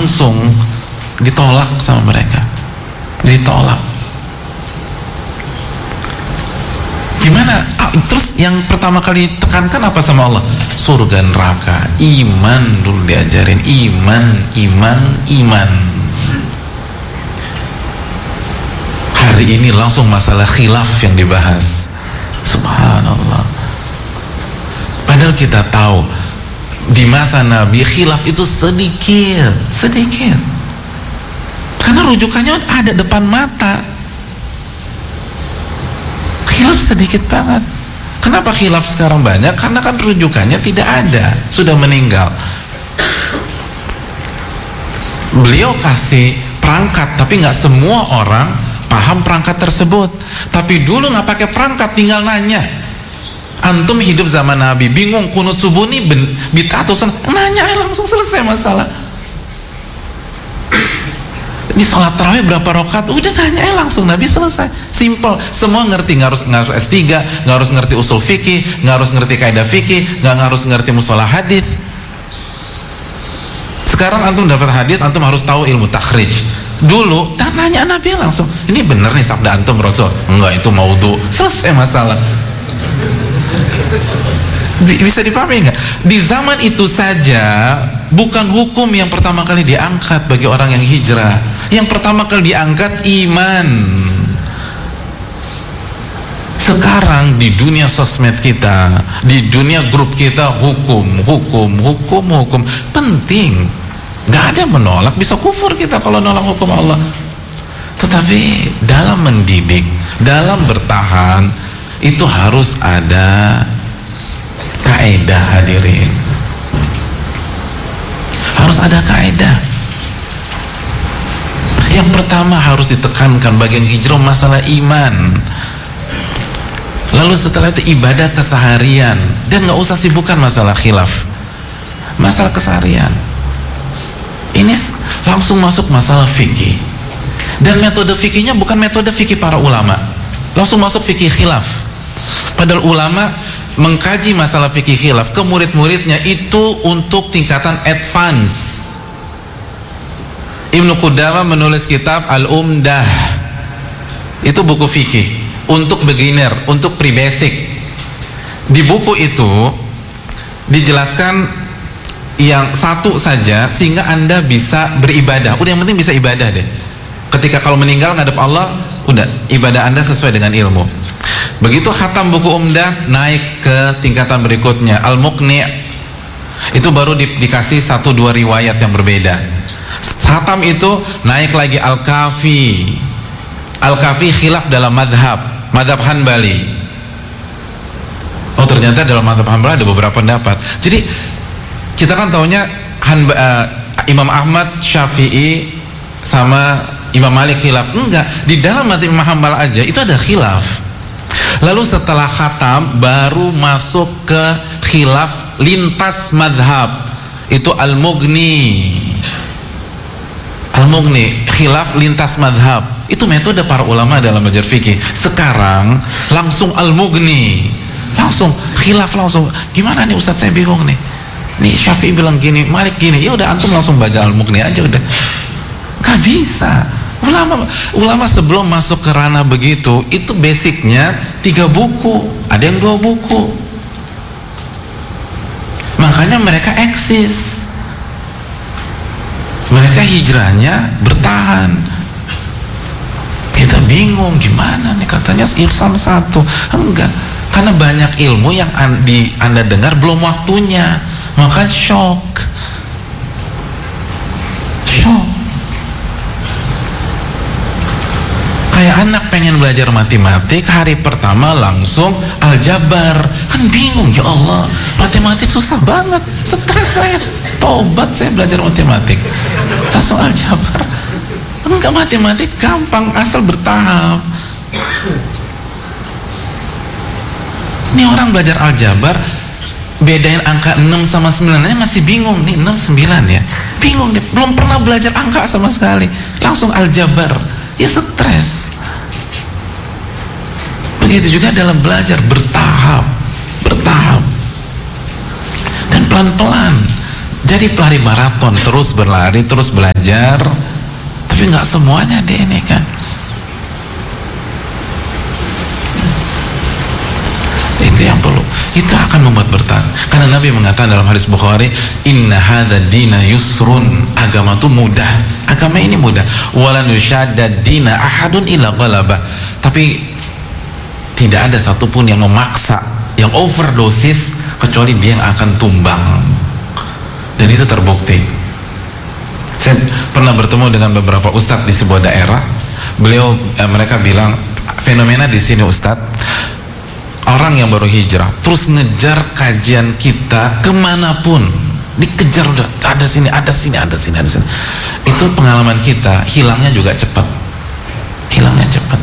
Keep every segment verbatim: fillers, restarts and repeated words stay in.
langsung ditolak sama mereka, ditolak. Gimana? Ah, terus yang pertama kali tekankan apa sama Allah? Surga neraka, iman dulu diajarin, iman, iman, iman. Hari ini langsung masalah khilaf yang dibahas. Subhanallah. Padahal kita tahu di masa Nabi khilaf itu sedikit, sedikit. Karena rujukannya ada depan mata. Khilaf sedikit banget. Kenapa khilaf sekarang banyak? Karena kan rujukannya tidak ada, sudah meninggal. Beliau kasih perangkat, tapi nggak semua orang paham perangkat tersebut. Tapi dulu nggak pakai perangkat, tinggal nanya. Antum hidup zaman Nabi, bingung kunut subuh nih bid'ah atau sunnah, nanya langsung selesai masalah. Di sholat tarawih berapa rakaat, udah nanya langsung, Nabi selesai, simple. Semua ngerti, nggak harus, nggak harus S tiga, nggak harus ngerti usul fikih, nggak harus ngerti kaidah fikih, nggak harus ngerti mustalah hadis. Sekarang antum dapat hadis, antum harus tahu ilmu takhrij. Dulu tak nanya Nabi langsung, ini bener nih sabda antum Rasul, enggak itu maudhu, selesai masalah. Bisa dipahami nggak? Di zaman itu saja bukan hukum yang pertama kali diangkat bagi orang yang hijrah. Yang pertama kali diangkat iman. Sekarang di dunia sosmed kita, di dunia grup kita, hukum, hukum, hukum, hukum penting. Nggak ada menolak, bisa kufur kita kalau nolak hukum Allah. Tetapi dalam mendidik, dalam bertahan, itu harus ada kaidah, hadirin. Harus ada kaidah. Yang pertama harus ditekankan bagi yang hijrah masalah iman. Lalu setelah itu ibadah keseharian, dan nggak usah sibukkan masalah khilaf, masalah keseharian. Ini langsung masuk masalah fikih. Dan metode fikihnya bukan metode fikih para ulama, langsung masuk fikih khilaf. Padahal ulama mengkaji masalah fikih khilaf ke murid-muridnya itu untuk tingkatan advance. Ibnu Qudamah menulis kitab Al-Umdah, itu buku fikih untuk beginner, untuk pre-basic. Di buku itu dijelaskan yang satu saja sehingga anda bisa beribadah. Udah, yang penting bisa ibadah deh. Ketika kalau meninggal ngadep Allah, udah ibadah anda sesuai dengan ilmu. Begitu khatam buku Umdah, naik ke tingkatan berikutnya Al-Muqni', itu baru di, dikasih satu dua riwayat yang berbeda. Khatam itu naik lagi Al-Kafi. Al-Kafi khilaf dalam madhab, madhab Hanbali. Oh ternyata dalam madhab Hanbali ada beberapa pendapat. Jadi kita kan taunya Hanba, uh, Imam Ahmad, Syafi'i sama Imam Malik khilaf. Enggak, di dalam madhab Imam Hanbal aja itu ada khilaf. Lalu setelah khatam baru masuk ke khilaf lintas madhab, itu Al-Mughni. Al-Mughni, khilaf lintas madhab, itu metode para ulama dalam belajar fikih. Sekarang langsung Al-Mughni, langsung khilaf, langsung gimana nih Ustadz, saya bingung nih. Nih Syafi'i bilang gini, Malik gini, ya udah antum langsung baca Al-Mughni aja udah. Gak bisa. Ulama ulama sebelum masuk ke ranah begitu, itu basicnya tiga buku, ada yang dua buku. Makanya mereka eksis. Mereka hijrahnya bertahan. Kita bingung gimana nih, katanya irsal satu. Enggak, karena banyak ilmu yang di, anda dengar belum waktunya, maka shock. Shock. Kayak anak pengen belajar matematik, hari pertama langsung aljabar, kan bingung, ya Allah matematik susah banget, stres saya, tobat saya belajar matematik, langsung aljabar. Enggak, matematik gampang asal bertahap. Ini orang belajar aljabar, bedain angka enam sama sembilan aja masih bingung, nih enam sembilan ya, bingung deh, belum pernah belajar angka sama sekali, langsung aljabar, ya stres. Begitu juga dalam belajar, bertahap, bertahap dan pelan-pelan. Jadi pelari maraton, terus berlari, terus belajar, tapi nggak semuanya di ini kan. Itu yang perlu, itu akan membuat bertahan. Karena Nabi mengatakan dalam hadis Bukhari, inna hadza dina yusrun, agama itu mudah, agama ini mudah. Walan yushadda dina ahadun illa ghalabah. Tapi tidak ada satupun yang memaksa, yang overdosis, kecuali dia yang akan tumbang. Dan itu terbukti. Saya pernah bertemu dengan beberapa ustadz di sebuah daerah. Beliau, eh, mereka bilang, fenomena di sini ustadz, orang yang baru hijrah terus ngejar kajian kita kemanapun, dikejar, udah ada sini, ada sini, ada sini, ada sini. Itu pengalaman kita, hilangnya juga cepat, hilangnya cepat,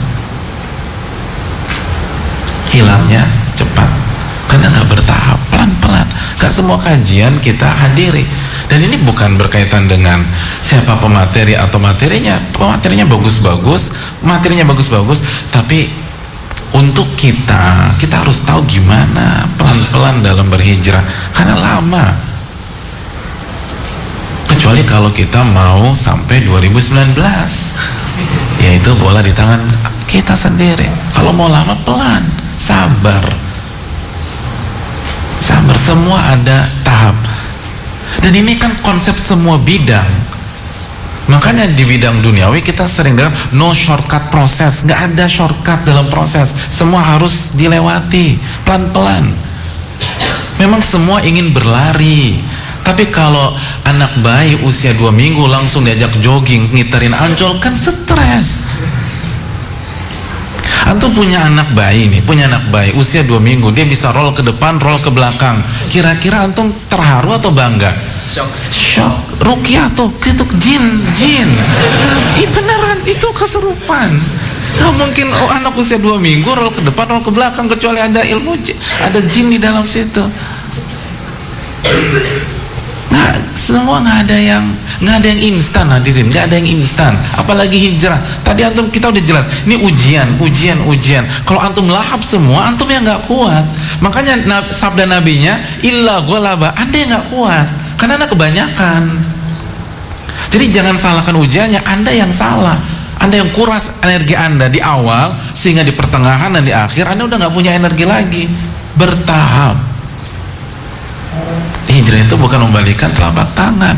hilangnya cepat, karena nggak bertahap, pelan-pelan. Gak semua kajian kita hadiri. Dan ini bukan berkaitan dengan siapa pemateri atau materinya, pematerinya bagus-bagus, materinya bagus-bagus, tapi untuk kita, kita harus tahu gimana pelan-pelan dalam berhijrah, karena lama. Kecuali kalau kita mau sampai dua ribu sembilan belas, yaitu bola di tangan kita sendiri. Kalau mau lama, pelan, sabar, sabar. Semua ada tahap. Dan ini kan konsep semua bidang. Makanya di bidang duniawi kita sering dengar no shortcut proses, nggak ada shortcut dalam proses, semua harus dilewati pelan-pelan. Memang semua ingin berlari, tapi kalau anak bayi usia dua minggu langsung diajak jogging, ngiterin Ancol, kan stres. Antum punya anak bayi nih, punya anak bayi usia dua minggu, dia bisa roll ke depan, roll ke belakang. Kira-kira antum terharu atau bangga? Shock. Shock. Rukyah tuh, itu jin, jin. Ih beneran, itu kesurupan. Gak mungkin oh, anak usia dua minggu roll ke depan, roll ke belakang, kecuali ada ilmu, ada jin di dalam situ. Nggak, semua nggak ada yang nggak ada yang instan, hadirin, nggak ada yang instan. Apalagi hijrah. Tadi antum kita udah jelas, ini ujian, ujian, ujian. Kalau antum lahap semua, antum yang nggak kuat. Makanya sabda nabinya, illa ghalaba, anda yang nggak kuat, karena anda kebanyakan. Jadi jangan salahkan ujiannya, anda yang salah. Anda yang kuras energi anda di awal, sehingga di pertengahan dan di akhir anda udah nggak punya energi lagi. Bertahap. Hijrah itu bukan membalikan telapak tangan,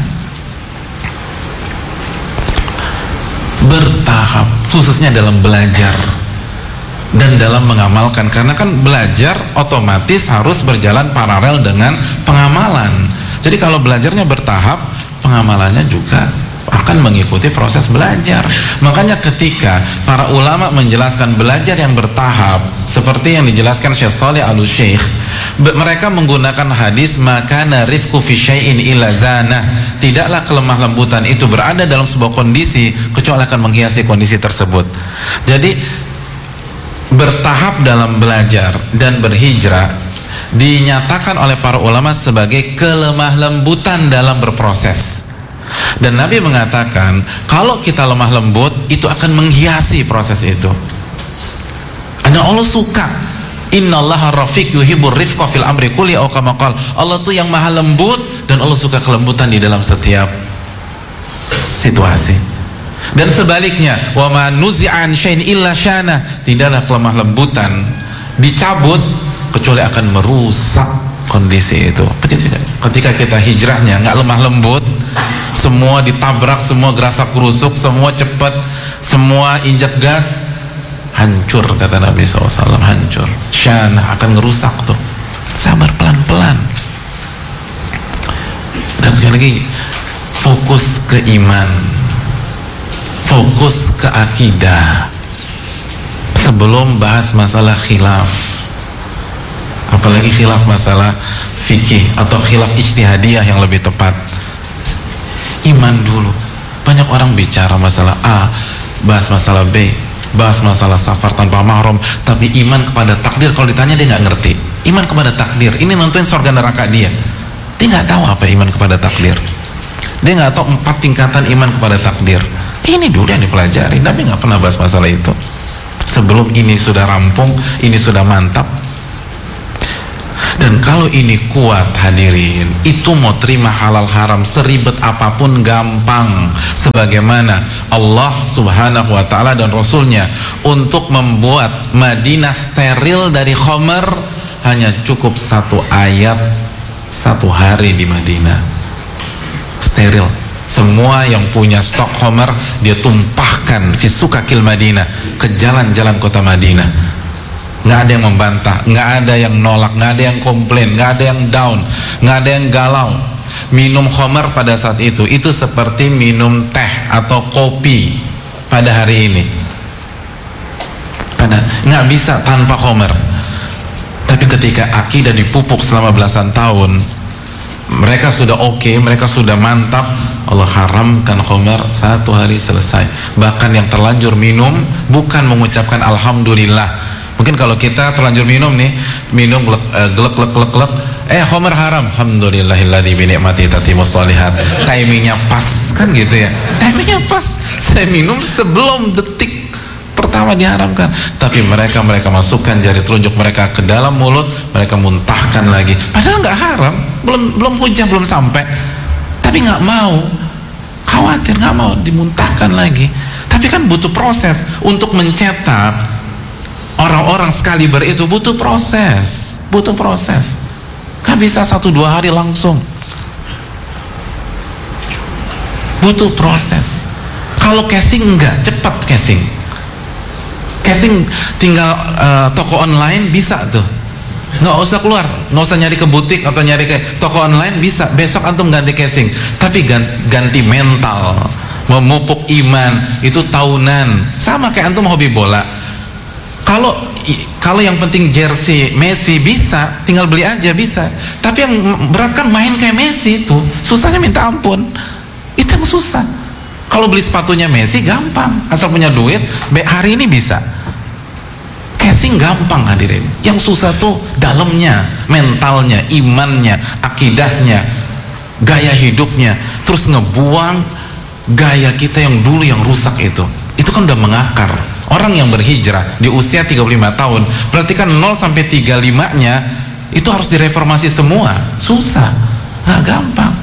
bertahap, khususnya dalam belajar dan dalam mengamalkan. Karena kan belajar otomatis harus berjalan paralel dengan pengamalan. Jadi kalau belajarnya bertahap, pengamalannya juga akan mengikuti proses belajar. Makanya ketika para ulama menjelaskan belajar yang bertahap, seperti yang dijelaskan Syekh Shalih Al-Syekh, mereka menggunakan hadis makana rifqu fi syai'in illa zanah, tidaklah kelemah lembutan itu berada dalam sebuah kondisi kecuali akan menghiasi kondisi tersebut. Jadi bertahap dalam belajar dan berhijrah dinyatakan oleh para ulama sebagai kelemah lembutan dalam berproses. Dan Nabi mengatakan kalau kita lemah lembut itu akan menghiasi proses itu. Dan Allah suka, innallaha rafiq yuhibbur rifqa fil amri kulli aw kama qala. Allah tuh yang maha lembut dan Allah suka kelembutan di dalam setiap situasi. Dan sebaliknya, wa ma nuzi'an syai'in illa syana, tidaklah kelemah lembutan dicabut kecuali akan merusak kondisi itu. Ketika kita hijrahnya nggak lemah lembut, semua ditabrak, semua gerasak gerusuk, semua cepat, semua injak gas, hancur, kata Nabi shallallahu alaihi wasallam, hancur. Syana, akan ngerusak tuh. Sabar, pelan-pelan. Dan sekali lagi, fokus ke iman, fokus ke akidah sebelum bahas masalah khilaf, apalagi khilaf masalah fikih atau khilaf ijtihadiyah yang lebih tepat. Iman dulu. Banyak orang bicara masalah A, bahas masalah B, bahas masalah safar tanpa mahram, tapi iman kepada takdir kalau ditanya dia nggak ngerti. Iman kepada takdir ini nentuin surga neraka dia. Dia nggak tahu apa iman kepada takdir. Dia nggak tahu empat tingkatan iman kepada takdir. Ini dulu yang dipelajari. Nabi nggak pernah bahas masalah itu. Sebelum ini sudah rampung, ini sudah mantap. Dan kalau ini kuat hadirin, itu mau terima halal haram seribet apapun gampang. Sebagaimana Allah subhanahu wa ta'ala dan Rasulnya untuk membuat Madinah steril dari khamar hanya cukup satu ayat, satu hari di Madinah steril. Semua yang punya stok khamar dia tumpahkan fi sukakil Madinah, ke jalan-jalan kota Madinah. Nggak ada yang membantah, nggak ada yang nolak, nggak ada yang komplain, nggak ada yang down, nggak ada yang galau. Minum khamar pada saat itu itu seperti minum teh atau kopi pada hari ini. Pada nggak bisa tanpa khamar. Tapi ketika akidah dipupuk selama belasan tahun, mereka sudah oke, okay, mereka sudah mantap. Allah haramkan khamar, satu hari selesai. Bahkan yang terlanjur minum bukan mengucapkan alhamdulillah. Mungkin kalau kita terlanjur minum nih, minum glek glek glek glek, glek eh khamar haram, alhamdulillahilladzi bi ni'mati tatimmus shalihat. Timingnya pas kan gitu ya, timingnya pas. Saya minum sebelum detik pertama diharamkan, tapi mereka mereka masukkan jari telunjuk mereka ke dalam mulut, mereka muntahkan lagi, padahal nggak haram, belum belum hujah, belum sampai, tapi nggak mau, khawatir, nggak mau dimuntahkan lagi. Tapi kan butuh proses untuk mencetak orang-orang sekaliber itu, butuh proses, butuh proses. Gak bisa satu dua hari langsung, butuh proses. Kalau casing enggak, cepat casing. Casing tinggal uh, toko online bisa tuh, nggak usah keluar, nggak usah nyari ke butik atau nyari ke toko online, bisa. Besok antum ganti casing. Tapi ganti, ganti mental, memupuk iman itu tahunan. Sama kayak antum hobi bola. Kalau kalau yang penting jersey Messi bisa, tinggal beli aja bisa. Tapi yang berat kan main kayak Messi itu, susahnya minta ampun. Itu yang susah. Kalau beli sepatunya Messi gampang, asal punya duit, hari ini bisa. Casing gampang hadirin. Yang susah tuh dalamnya, mentalnya, imannya, akidahnya, gaya hidupnya. Terus ngebuang gaya kita yang dulu yang rusak itu. Itu kan udah mengakar. Orang yang berhijrah di usia tiga puluh lima tahun, berarti kan nol sampai tiga puluh lima nya itu harus direformasi semua. Susah, nggak gampang.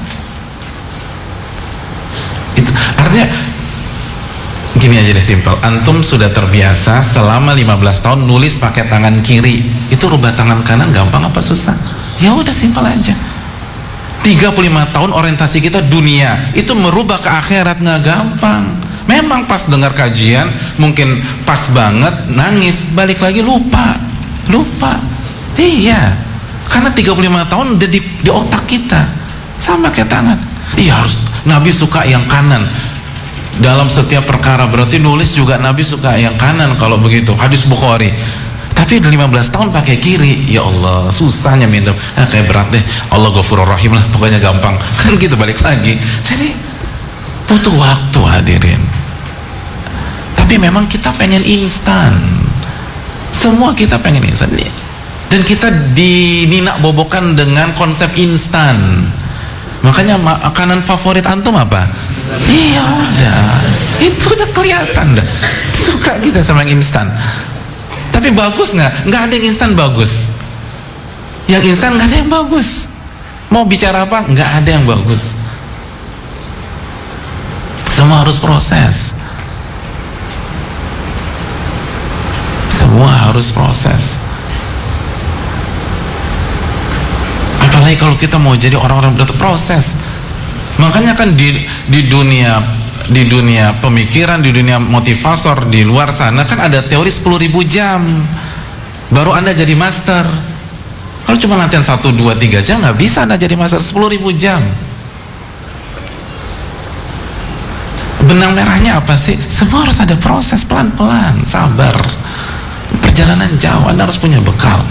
Itu artinya gini aja deh, simpel. Antum sudah terbiasa selama lima belas tahun nulis pakai tangan kiri, itu rubah tangan kanan gampang apa susah? Ya udah, simpel aja. Tiga puluh lima tahun orientasi kita dunia, itu merubah ke akhirat nggak gampang. Memang pas dengar kajian mungkin pas banget, nangis, balik lagi lupa lupa iya, karena tiga puluh lima tahun udah di, di otak kita. Sama kayak tangan, iya harus Nabi suka yang kanan dalam setiap perkara, berarti nulis juga Nabi suka yang kanan kalau begitu, hadis Bukhari. Tapi lima belas tahun pakai kiri, ya Allah susahnya minum, ah, kayak berat deh. Allah Ghafurur Rahim lah, pokoknya gampang kan gitu, balik lagi. Jadi butuh waktu hadirin. Tapi memang kita pengen instan, semua kita pengen instan, dan kita dininak bobokan dengan konsep instan. Makanya makanan favorit antum apa? Iya udah, itu udah kelihatan dah, suka kita sama yang instan. Tapi bagus nggak? Nggak ada yang instan bagus. Yang instan nggak ada yang bagus. Mau bicara apa? Nggak ada yang bagus. Semua harus proses. Semua harus proses. Apalagi kalau kita mau jadi orang-orang berarti proses. Makanya kan di di dunia di dunia pemikiran, di dunia motivator di luar sana kan ada teori sepuluh ribu jam baru Anda jadi master. Kalau cuma latihan satu, dua, tiga jam nggak bisa Anda jadi master. Sepuluh ribu jam. Benang merahnya apa sih? Semua harus ada proses, pelan-pelan, sabar. Perjalanan jauh, Anda harus punya bekal.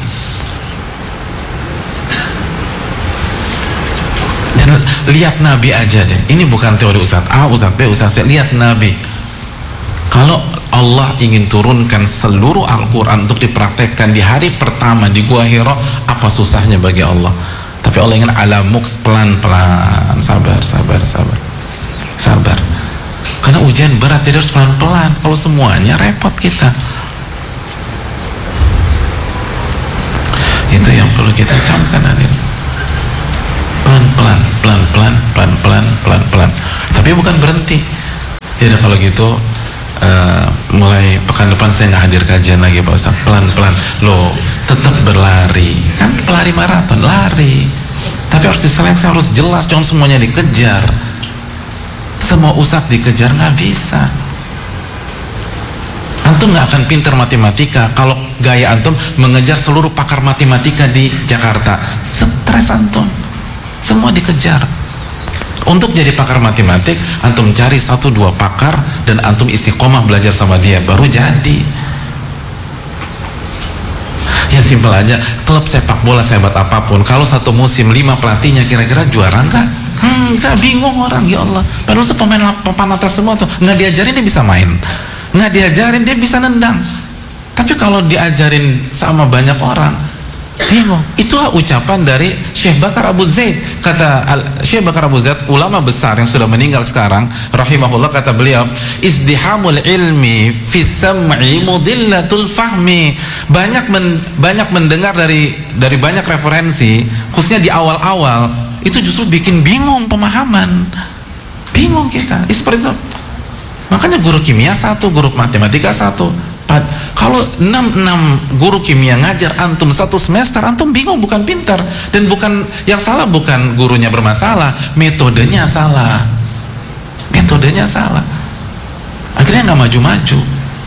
Dan lihat Nabi aja deh. Ini bukan teori Ustadz A, Ustadz B, Ustadz C. Lihat Nabi. Kalau Allah ingin turunkan seluruh Al-Quran untuk dipraktekkan di hari pertama di Gua Hira, apa susahnya bagi Allah? Tapi Allah ingin ala muks, pelan-pelan, sabar, sabar, sabar, sabar. Karena ujian berat, jadi harus pelan-pelan. Kalau semuanya repot kita. Itu yang perlu kita camkan hadir. Pelan-pelan, pelan-pelan, pelan-pelan, pelan-pelan. Tapi bukan berhenti. Ya udah kalau gitu uh, mulai pekan depan saya nggak hadir kajian lagi Pak Ustaz. Pelan-pelan. Loh, tetap berlari. Kan pelari maraton, lari. Tapi harus diseleksi, harus jelas, jangan semuanya dikejar. Semua ustaz dikejar nggak bisa. Antum nggak akan pintar matematika kalau gaya antum mengejar seluruh pakar matematika di Jakarta. Stres antum. Semua dikejar. Untuk jadi pakar matematik, antum cari satu dua pakar dan antum istiqomah belajar sama dia, baru jadi. Ya simpel aja, klub sepak bola sehebat apapun, kalau satu musim lima pelatihnya kira-kira juara enggak? Hmm, enggak, bingung orang, ya Allah. Padahal itu pemain papan atas semua tuh, nggak diajarin dia bisa main, nggak diajarin dia bisa nendang. Tapi kalau diajarin sama banyak orang, bingung. Itulah ucapan dari Syekh Bakar Abu Zaid. Kata Syekh Bakar Abu Zaid, ulama besar yang sudah meninggal sekarang, rahimahullah, kata beliau, izdihamul ilmi fi sam'i mudillatul fahmi. Banyak men, banyak mendengar dari dari banyak referensi, khususnya di awal-awal, itu justru bikin bingung pemahaman. Bingung kita. Itu seperti itu. Makanya guru kimia satu, guru matematika satu. Kalau enam enam guru kimia ngajar antum satu semester, antum bingung, bukan pintar. Dan bukan yang salah, bukan gurunya bermasalah, metodenya salah. Metodenya salah. Akhirnya nggak maju-maju.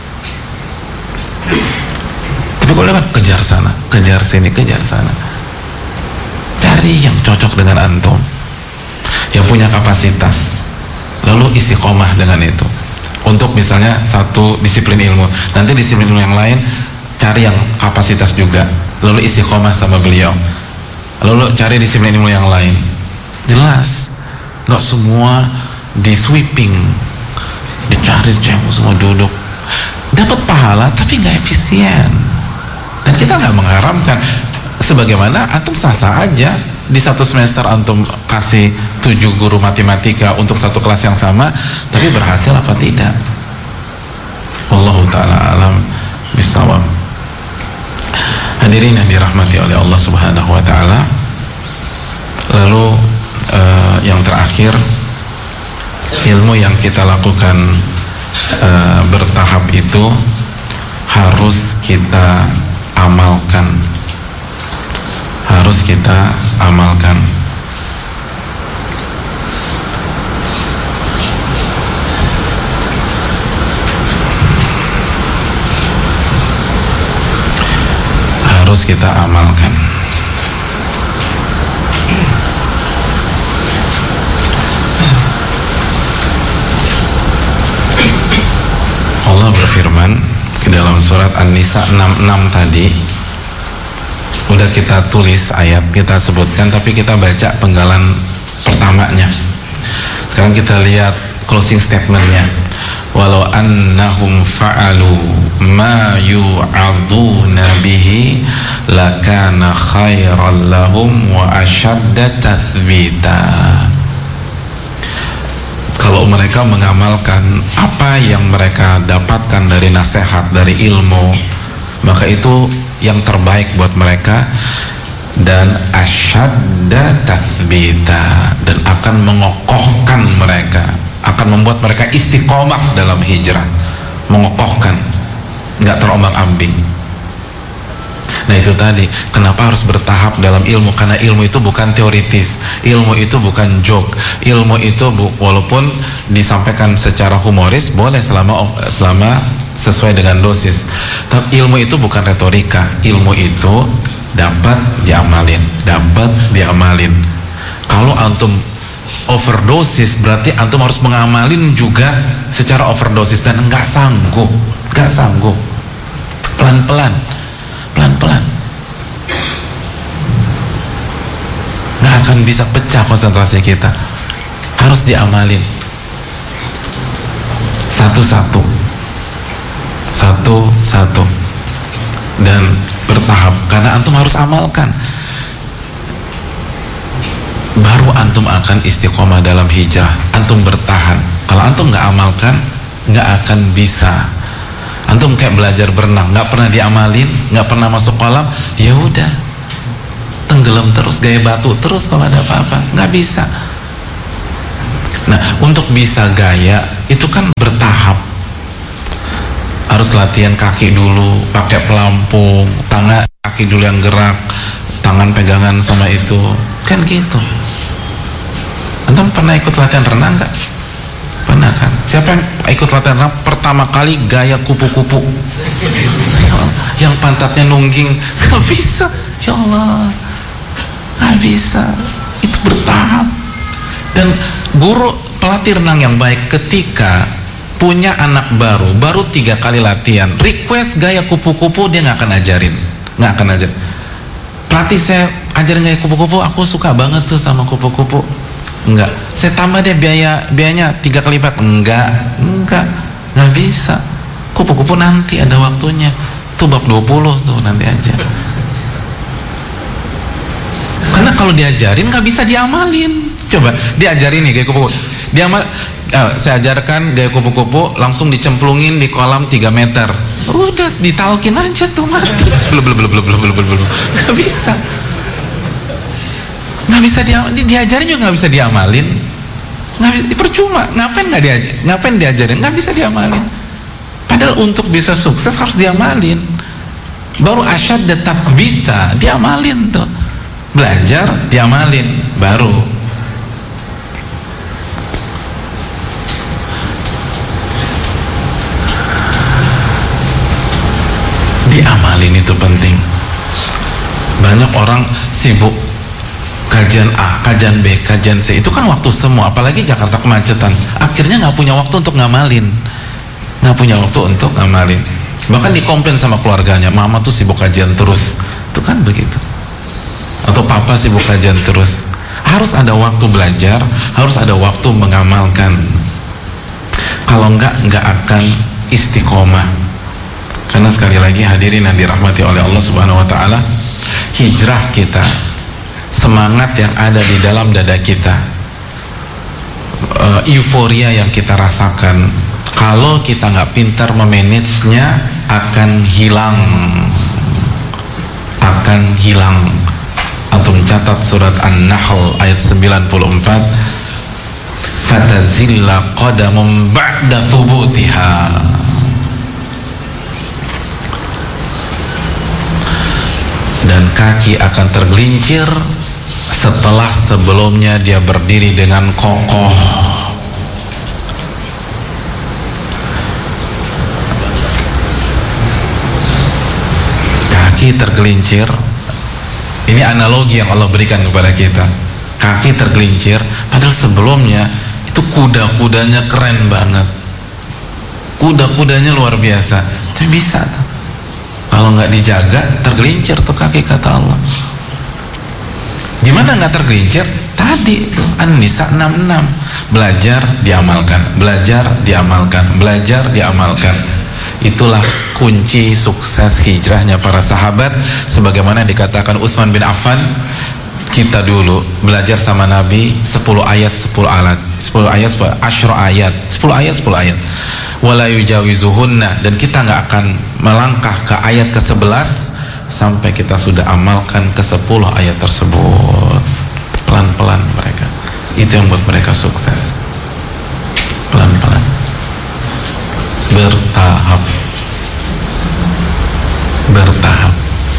Tapi kalau lewat, kejar sana, kejar sini, kejar sana. Cari yang cocok dengan antum, yang punya kapasitas, lalu istiqomah dengan itu. Untuk misalnya satu disiplin ilmu, nanti disiplin ilmu yang lain cari yang kapasitas juga, lalu istiqomah sama beliau, lalu cari disiplin ilmu yang lain. Jelas, nggak semua di sweeping, dicari semua duduk, dapat pahala tapi nggak efisien. Dan kita nggak mengharamkan, sebagaimana antum sah-sah aja di satu semester antum kasih tujuh guru matematika untuk satu kelas yang sama, tapi berhasil apa tidak? Wallahu ta'ala alam bisawab. Hadirin yang dirahmati oleh Allah subhanahu wa ta'ala. Lalu uh, yang terakhir, ilmu yang kita lakukan uh, bertahap itu harus kita amalkan, harus kita amalkan. Harus kita amalkan. Allah berfirman di dalam surat An-Nisa enam puluh enam tadi. Udah kita tulis ayat, kita sebutkan, tapi kita baca penggalan pertamanya. Sekarang kita lihat closing statementnya. Walau annahum fa'alu ma yu'adzuna bihi lakana khairan lahum wa ashadda tathbita. Kalau mereka mengamalkan apa yang mereka dapatkan dari nasihat, dari ilmu, maka itu yang terbaik buat mereka, dan asyadda tathbita, dan akan mengokohkan mereka, akan membuat mereka istiqomah dalam hijrah, mengokohkan, nggak terombang-ambing. Nah itu tadi, kenapa harus bertahap dalam ilmu? Karena ilmu itu bukan teoritis, ilmu itu bukan joke, ilmu itu bu, walaupun disampaikan secara humoris boleh selama selama sesuai dengan dosis. Tapi ilmu itu bukan retorika, ilmu itu dapat diamalin, dapat diamalin. Kalau antum overdosis, berarti antum harus mengamalin juga secara overdosis, dan enggak sanggup, enggak sanggup. Pelan-pelan, pelan-pelan, nggak akan bisa pecah konsentrasi kita. Harus diamalin satu-satu, satu-satu, dan bertahap, karena antum harus amalkan. Baru antum akan istiqomah dalam hijrah. Antum bertahan. Kalau antum nggak amalkan, nggak akan bisa. Antum kayak belajar berenang, nggak pernah diamalin, nggak pernah masuk kolam, ya udah, tenggelam terus, gaya batu terus kalau ada apa-apa, nggak bisa. Nah, untuk bisa gaya itu kan bertahap. Harus latihan kaki dulu, pakai pelampung, tangan kaki dulu yang gerak, tangan pegangan sama itu, kan gitu. Antum pernah ikut latihan renang nggak? Pernah kan? Siapa yang ikut latihan renang pertama kali gaya kupu-kupu? Yang pantatnya nungging, nggak bisa. Ya Allah, nggak bisa. Itu bertahap. Dan guru pelatih renang yang baik ketika punya anak baru, baru tiga kali latihan, request gaya kupu-kupu, dia nggak akan ajarin, nggak akan ajarin. Pelatih, saya ajarin gaya kupu-kupu, aku suka banget tuh sama kupu-kupu. Enggak, saya tambah deh biaya biayanya tiga kali lipat. Enggak, enggak, nggak bisa. Kupu-kupu nanti ada waktunya. Tuh bab dua puluh tuh nanti aja. Karena kalau diajarin nggak bisa diamalin. Coba diajarin nih gaya kupu-kupu. Diamal, eh, saya ajarkan gaya kupu-kupu, langsung dicemplungin di kolam tiga meter. Udah ditalkin aja tuh mati. Belum belum belum belum belum belum belum. Nggak bisa. Nggak bisa diamalin, diajarin juga nggak bisa diamalin, nggak bisa, percuma. Ngapain nggak diajarin? Ngapain diajarin? Nggak bisa diamalin. Padahal untuk bisa sukses harus diamalin. Baru asyad tathbita, diamalin tuh. Belajar, diamalin, baru. Diamalin itu penting. Banyak orang sibuk kajian A, kajian B, kajian C, itu kan waktu semua, apalagi Jakarta kemacetan, akhirnya nggak punya waktu untuk ngamalin, nggak punya waktu untuk ngamalin, bahkan dikomplain sama keluarganya, mama tuh sibuk kajian terus, itu kan begitu, atau papa sibuk kajian terus. Harus ada waktu belajar, harus ada waktu mengamalkan, kalau nggak nggak akan istiqomah. Karena sekali lagi hadirin yang dirahmati oleh Allah Subhanahu Wa Taala, hijrah kita, semangat yang ada di dalam dada kita, uh, euforia yang kita rasakan, kalau kita nggak pintar memanagenya akan hilang, akan hilang. Antum catat surat An-Nahl ayat sembilan puluh empat, fatazilla qadamum ba'da thubutiha. Dan kaki akan tergelincir setelah sebelumnya dia berdiri dengan kokoh. Kaki tergelincir, ini analogi yang Allah berikan kepada kita. Kaki tergelincir, padahal sebelumnya itu kuda-kudanya keren banget, kuda-kudanya luar biasa, tapi bisa tuh. Kalau nggak dijaga, tergelincir tuh kaki, kata Allah. Gimana nggak tergelincir? Tadi tuh An-Nisa enam puluh enam, belajar diamalkan, belajar diamalkan, belajar diamalkan. Itulah kunci sukses hijrahnya para sahabat. Sebagaimana dikatakan Utsman bin Affan, kita dulu belajar sama Nabi sepuluh ayat sepuluh alat, sepuluh ayat sepuluh asyra ayat, sepuluh ayat sepuluh ayat. Wala yujawizuhunna, dan kita nggak akan melangkah ke ayat ke sebelas sampai kita sudah amalkan ke sepuluh ayat tersebut. Pelan-pelan mereka, itu yang buat mereka sukses. Pelan-pelan, bertahap, bertahap.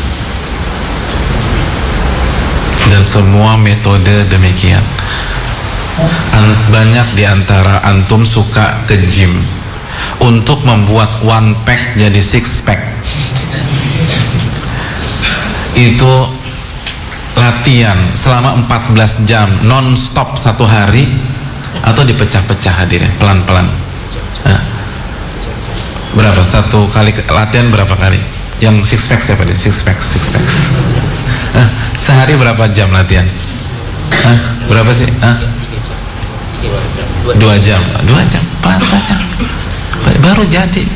Dan semua metode demikian. Banyak diantara antum suka ke gym untuk membuat one pack jadi six pack. Itu latihan selama empat belas jam non stop satu hari, atau dipecah-pecah hadirin, pelan-pelan. Nah, berapa satu kali latihan, berapa kali? Yang six pack siapa deh? Six pack, six pack. Nah, sehari berapa jam latihan? Hah? Berapa sih? Hah? Dua jam, dua jam, pelan-pelan, baru jadi.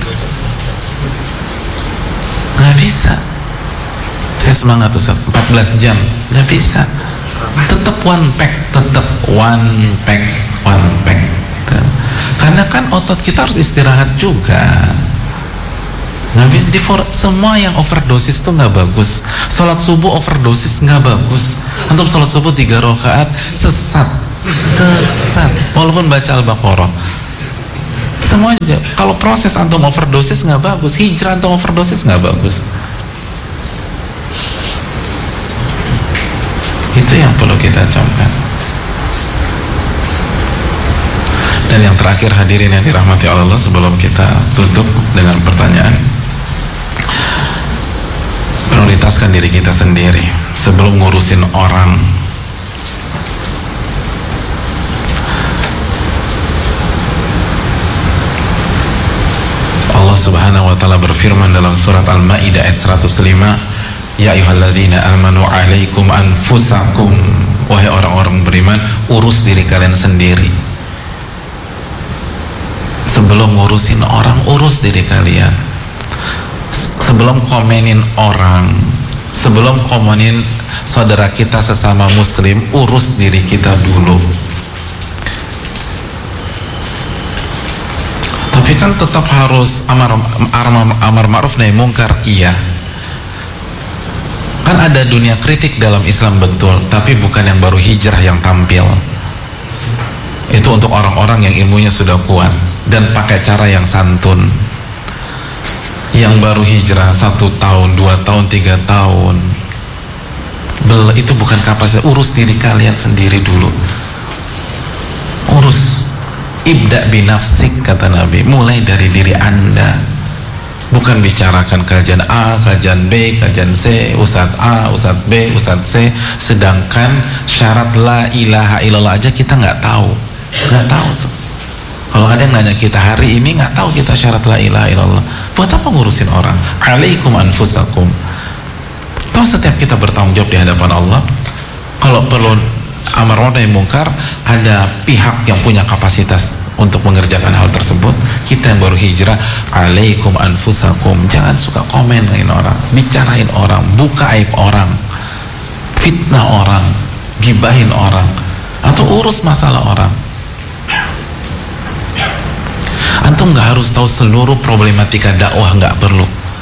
Nggak bisa. Saya semangat Ustaz, empat belas jam, nggak bisa. Tetap one pack, tetap one pack, one pack. Karena kan otot kita harus istirahat juga. Nggak bisa di for, semua yang overdosis tuh nggak bagus. Sholat subuh overdosis nggak bagus. Antum sholat subuh tiga rakaat sesat, sesat. Walaupun baca Al-Baqarah. Semua juga. Kalau proses antum overdosis nggak bagus. Hijrah antum overdosis nggak bagus. Itu yang perlu kita camkan. Dan yang terakhir hadirin yang dirahmati Allah, sebelum kita tutup dengan pertanyaan, prioritaskan diri kita sendiri sebelum ngurusin orang. Allah Subhanahu wa taala berfirman dalam surat Al-Maidah ayat seratus lima, ya ayyuhalladzina amanu alaikum anfusakum, wahai orang-orang beriman, urus diri kalian sendiri. Sebelum ngurusin orang, urus diri kalian. Sebelum komenin orang, sebelum komenin saudara kita sesama muslim, urus diri kita dulu. Tapi kan tetap harus amar amar, amar ma'ruf nahi mungkar, iya. Kan ada dunia kritik dalam Islam, betul, tapi bukan yang baru hijrah yang tampil. Itu untuk orang-orang yang ilmunya sudah kuat dan pakai cara yang santun. Yang baru hijrah satu tahun, dua tahun, tiga tahun, Bel, itu bukan kapasitas. Urus diri kalian sendiri dulu. Urus. Ibda binafsik, kata Nabi. Mulai dari diri anda. Bukan bicarakan kajian A, kajian B, kajian C, Ustadz A, Ustadz B, Ustadz C, sedangkan syarat la ilaha illallah aja kita nggak tahu. Nggak tahu tuh. Kalau ada yang nanya kita hari ini, nggak tahu kita syarat la ilaha illallah. Buat apa ngurusin orang? Alaikum anfusakum. Tahu setiap kita bertanggung jawab di hadapan Allah. Kalau perlu amar ma'ruf nahi mungkar, ada pihak yang punya kapasitas untuk mengerjakan hal tersebut. Kita yang baru hijrah, alaikum anfusakum. Jangan suka komenin orang, bicarain orang, buka aib orang, fitnah orang, gibahin orang, atau urus masalah orang. Antum nggak harus tahu seluruh problematika dakwah, nggak perlu.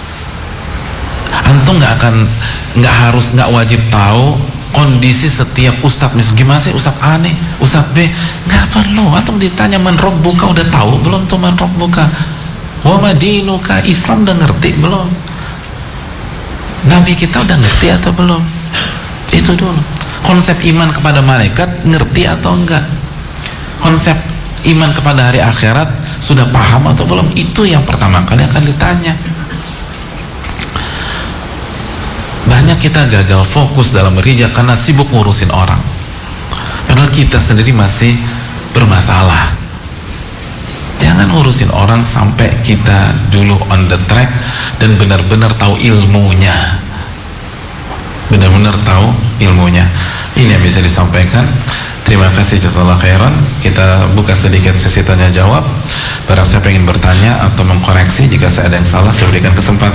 Antum nggak akan, nggak harus, nggak wajib tahu kondisi setiap ustadz. Misal gimana sih ustadz A nih, ustadz B, nggak perlu. Antum ditanya man rabbuka, udah tahu belum tuh man rabbuka? Wa madinuka, Islam udah ngerti belum? Nabi kita udah ngerti atau belum? Itu dulu. Konsep iman kepada malaikat ngerti atau enggak? Konsep iman kepada hari akhirat sudah paham atau belum? Itu yang pertama kali akan ditanya. Banyak kita gagal fokus dalam bekerja karena sibuk ngurusin orang, padahal kita sendiri masih bermasalah. Jangan urusin orang sampai kita dulu on the track dan benar-benar tahu ilmunya, benar-benar tahu ilmunya. Ini yang bisa disampaikan. Terima kasih, jazakallahu khairan. Kita buka sedikit sesi tanya jawab. Barang siapa ingin bertanya atau mengkoreksi jika saya ada yang salah, saya berikan kesempatan.